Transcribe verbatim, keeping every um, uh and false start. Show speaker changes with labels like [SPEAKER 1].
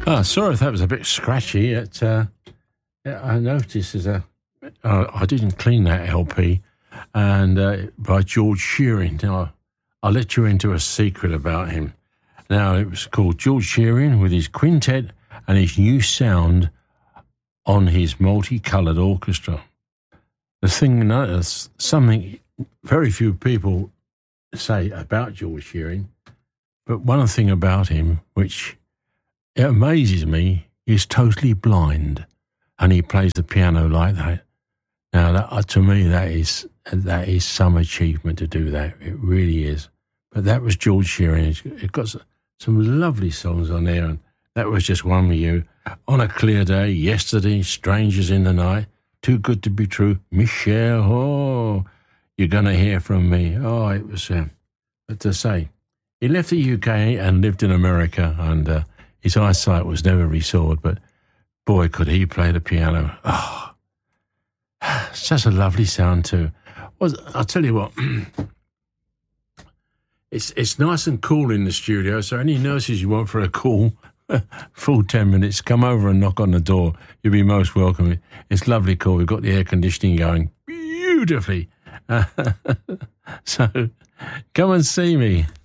[SPEAKER 1] Oh, sorry if that was a bit scratchy. It, uh, I noticed as a, uh, I didn't clean that L P, and uh, by George Shearing. Now, I'll let you into a secret about him. Now, it was called George Shearing with his quintet and his new sound on his multicoloured orchestra. The thing, notice something very few people say about George Shearing, but one thing about him which it amazes me, he's totally blind, and he plays the piano like that. Now, that, uh, to me, that is that is some achievement to do that. It really is. But that was George Shearing. It got some lovely songs on there, and that was just one with you. On a Clear Day, Yesterday, Strangers in the Night, Too Good to Be True, Michelle, oh, You're Gonna Hear From Me. Oh, it was, uh, but to say, he left the U K and lived in America, and uh, his eyesight was never restored, but boy, could he play the piano. Oh, such a lovely sound too. Well, I'll tell you what, it's it's nice and cool in the studio, so any nurses you want for a call, full ten minutes, come over and knock on the door. You'll be most welcome. It's lovely cool. We've got the air conditioning going beautifully. So come and see me.